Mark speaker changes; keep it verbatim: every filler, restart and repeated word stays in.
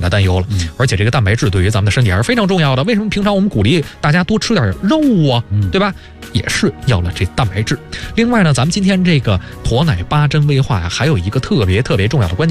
Speaker 1: 担忧了。
Speaker 2: 嗯、
Speaker 1: 而且这个蛋白质对于咱们的身体还是非常重要的。为什么平常我们鼓励大家多吃点肉啊，
Speaker 2: 嗯、
Speaker 1: 对吧？也是要了这蛋白质。另外呢，咱们今天这个驼奶八珍微化呀，还有一个特别特别重要的关键。